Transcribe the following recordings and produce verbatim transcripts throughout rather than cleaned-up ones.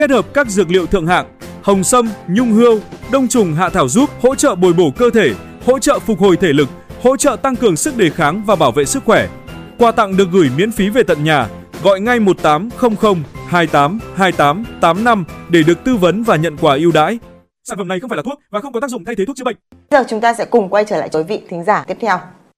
kết hợp các dược liệu thượng hạng, hồng sâm, nhung hươu, đông trùng hạ thảo giúp hỗ trợ bồi bổ cơ thể, hỗ trợ phục hồi thể lực, hỗ trợ tăng cường sức đề kháng và bảo vệ sức khỏe. Quà tặng được gửi miễn phí về tận nhà. Gọi ngay một tám không không hai tám hai tám tám năm để được tư vấn và nhận quà ưu đãi. Sản phẩm này không phải là thuốc và không có tác dụng thay thế thuốc chữa bệnh. Bây giờ chúng ta sẽ cùng quay trở lại với vị thính giả tiếp theo.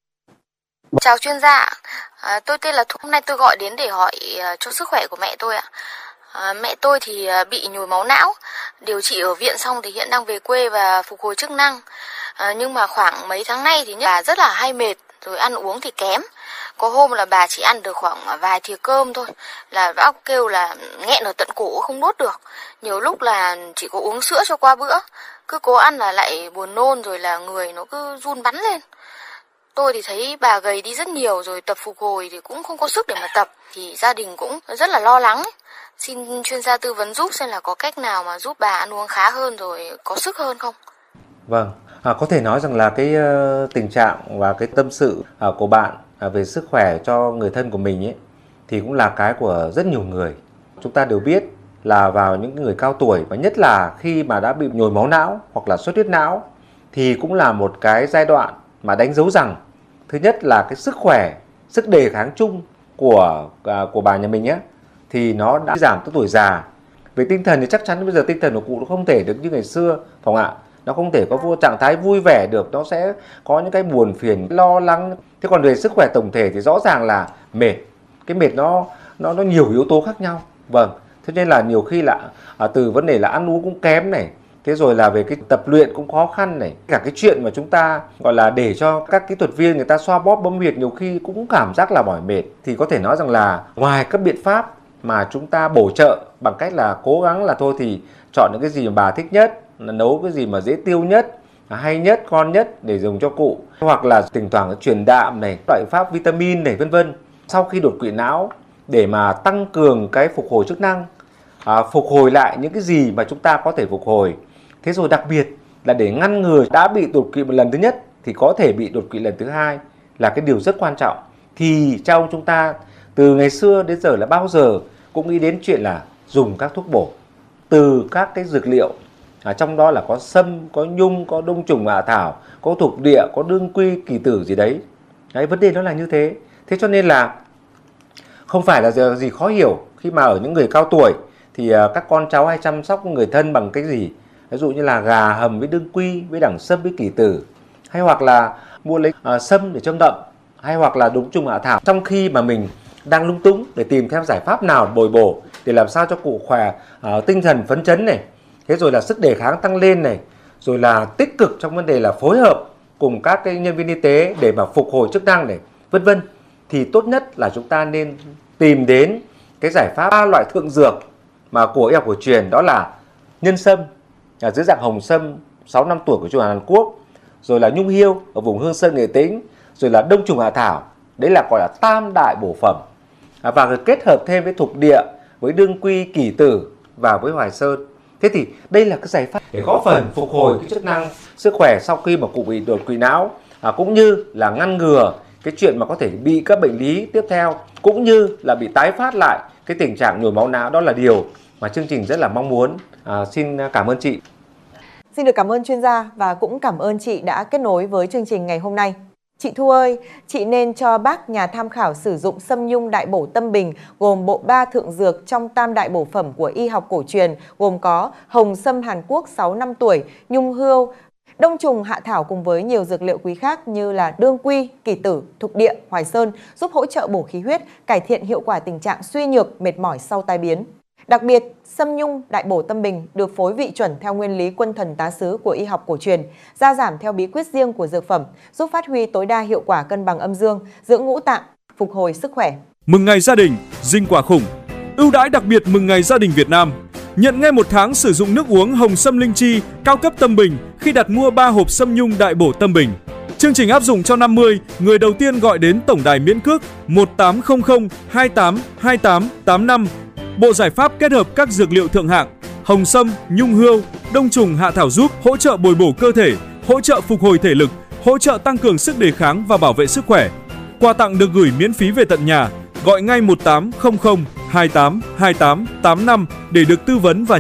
Chào chuyên gia, à, tôi tên là Thu. Hôm nay tôi gọi đến để hỏi uh, cho sức khỏe của mẹ tôi ạ. À, mẹ tôi thì uh, bị nhồi máu não, điều trị ở viện xong thì hiện đang về quê và phục hồi chức năng. À, nhưng mà khoảng mấy tháng nay thì bà rất là hay mệt, rồi ăn uống thì kém. Có hôm là bà chỉ ăn được khoảng vài thìa cơm thôi là bác kêu là nghẹn ở tận cổ không nuốt được. Nhiều lúc là chỉ có uống sữa cho qua bữa, cứ cố ăn là lại buồn nôn, rồi là người nó cứ run bắn lên. Tôi thì thấy bà gầy đi rất nhiều, rồi tập phục hồi thì cũng không có sức để mà tập, thì gia đình cũng rất là lo lắng. Xin chuyên gia tư vấn giúp xem là có cách nào mà giúp bà ăn uống khá hơn rồi có sức hơn không? Vâng, à, có thể nói rằng là cái uh, tình trạng và cái tâm sự uh, của bạn uh, về sức khỏe cho người thân của mình ấy thì cũng là cái của rất nhiều người. Chúng ta đều biết là vào những người cao tuổi, và nhất là khi mà đã bị nhồi máu não hoặc là xuất huyết não, thì cũng là một cái giai đoạn mà đánh dấu rằng thứ nhất là cái sức khỏe, sức đề kháng chung của uh, của bà nhà mình ấy thì nó đã giảm tới tuổi già. Về tinh thần thì chắc chắn bây giờ tinh thần của cụ nó không thể được như ngày xưa, phải không ạ? Nó không thể có vô trạng thái vui vẻ được, nó sẽ có những cái buồn phiền, lo lắng. Thế còn về sức khỏe tổng thể thì rõ ràng là mệt. Cái mệt nó nó nó nhiều yếu tố khác nhau. Vâng, thế nên là nhiều khi là à, từ vấn đề là ăn uống cũng kém này, thế rồi là về cái tập luyện cũng khó khăn này. Cả cái chuyện mà chúng ta gọi là để cho các kỹ thuật viên người ta xoa bóp bấm huyệt nhiều khi cũng cảm giác là mỏi mệt. Thì có thể nói rằng là ngoài các biện pháp mà chúng ta bổ trợ bằng cách là cố gắng là thôi thì chọn những cái gì mà bà thích nhất, nấu cái gì mà dễ tiêu nhất, hay nhất, ngon nhất để dùng cho cụ, hoặc là thỉnh thoảng truyền đạm này, loại pháp vitamin này, vân vân. Sau khi đột quỵ não để mà tăng cường cái phục hồi chức năng, à, phục hồi lại những cái gì mà chúng ta có thể phục hồi. Thế rồi đặc biệt là để ngăn ngừa đã bị đột quỵ một lần thứ nhất thì có thể bị đột quỵ lần thứ hai là cái điều rất quan trọng. Thì trong chúng ta từ ngày xưa đến giờ là bao giờ cũng nghĩ đến chuyện là dùng các thuốc bổ từ các cái dược liệu. À, trong đó là có sâm, có nhung, có đông trùng hạ thảo, có thuộc địa, có đương quy, kỳ tử gì đấy. Đấy, vấn đề nó là như thế. Thế cho nên là không phải là gì khó hiểu khi mà ở những người cao tuổi thì uh, các con cháu hay chăm sóc người thân bằng cái gì. Ví dụ như là gà hầm với đương quy, với đẳng sâm, với kỳ tử. Hay hoặc là mua lấy uh, sâm để châm đậm. Hay hoặc là đông trùng hạ thảo. Trong khi mà mình đang lung túng để tìm theo giải pháp nào bồi bổ để làm sao cho cụ khỏe, uh, tinh thần phấn chấn này. Thế rồi là sức đề kháng tăng lên này, rồi là tích cực trong vấn đề là phối hợp cùng các cái nhân viên y tế để mà phục hồi chức năng này, vân vân. Thì tốt nhất là chúng ta nên tìm đến cái giải pháp ba loại thượng dược mà của y học cổ truyền, đó là nhân sâm ở dưới dạng hồng sâm sáu năm tuổi của Trung Hàn Quốc, rồi là nhung hươu ở vùng Hương Sơn Nghệ Tĩnh, rồi là đông trùng hạ thảo, đấy là gọi là tam đại bổ phẩm. À, và kết hợp thêm với thuộc địa, với đương quy, kỷ tử và với hoài sơn. Thế thì đây là cái giải pháp để góp phần phục hồi cái chức năng sức khỏe sau khi mà cụ bị đột quỵ não, à, cũng như là ngăn ngừa cái chuyện mà có thể bị các bệnh lý tiếp theo, cũng như là bị tái phát lại cái tình trạng nhồi máu não. Đó là điều mà chương trình rất là mong muốn. À, xin cảm ơn chị. Xin được cảm ơn chuyên gia và cũng cảm ơn chị đã kết nối với chương trình ngày hôm nay. Chị Thu ơi, chị nên cho bác nhà tham khảo sử dụng sâm nhung đại bổ tâm bình gồm bộ ba thượng dược trong tam đại bổ phẩm của y học cổ truyền, gồm có hồng sâm Hàn Quốc sáu năm tuổi, nhung hươu, đông trùng hạ thảo cùng với nhiều dược liệu quý khác như là đương quy, kỳ tử, thuộc địa, hoài sơn, giúp hỗ trợ bổ khí huyết, cải thiện hiệu quả tình trạng suy nhược, mệt mỏi sau tai biến. Đặc biệt, sâm nhung đại bổ tâm bình được phối vị chuẩn theo nguyên lý quân thần tá sứ của y học cổ truyền, gia giảm theo bí quyết riêng của dược phẩm, giúp phát huy tối đa hiệu quả cân bằng âm dương, dưỡng ngũ tạng, phục hồi sức khỏe. Mừng ngày gia đình, dinh quả khủng. Ưu đãi đặc biệt mừng ngày gia đình Việt Nam. Nhận ngay một tháng sử dụng nước uống hồng sâm linh chi cao cấp tâm bình khi đặt mua ba hộp sâm nhung đại bổ tâm bình. Chương trình áp dụng cho năm mươi người đầu tiên gọi đến tổng đài miễn cước một tám không không hai tám hai tám tám năm. Bộ giải pháp kết hợp các dược liệu thượng hạng, hồng sâm, nhung hươu, đông trùng hạ thảo giúp hỗ trợ bồi bổ cơ thể, hỗ trợ phục hồi thể lực, hỗ trợ tăng cường sức đề kháng và bảo vệ sức khỏe. Quà tặng được gửi miễn phí về tận nhà. Gọi ngay một tám không không hai tám hai tám tám năm để được tư vấn và